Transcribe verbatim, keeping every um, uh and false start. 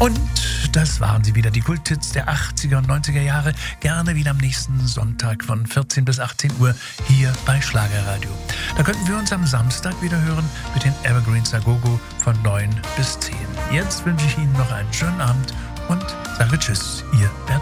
Und das waren sie wieder, die Kulthits der achtziger und neunziger Jahre. Gerne wieder am nächsten Sonntag von vierzehn bis achtzehn Uhr hier bei Schlagerradio. Da könnten wir uns am Samstag wieder hören mit den Evergreens Agogo von neun bis zehn. Jetzt wünsche ich Ihnen noch einen schönen Abend und sage Tschüss, Ihr Bert